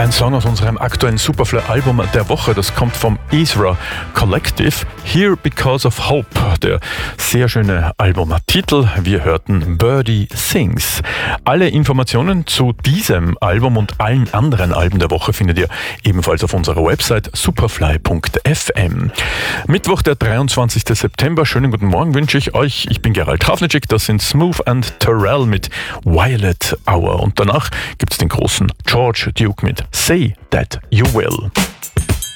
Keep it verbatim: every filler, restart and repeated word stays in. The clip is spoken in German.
Ein Song aus unserem aktuellen Superfly-Album der Woche, das kommt vom Ezra Collective, Here Because of Hope, der sehr schöne Albumtitel. Wir hörten Birdie Sings. Alle Informationen zu diesem Album und allen anderen Alben der Woche findet ihr ebenfalls auf unserer Website superfly punkt f m. Mittwoch, der dreiundzwanzigster September. Schönen guten Morgen wünsche ich euch. Ich bin Gerald Trafnicek, das sind Smooth and Terrell mit Violet Hour. Und danach gibt es den großen George Duke mit Say That You Will.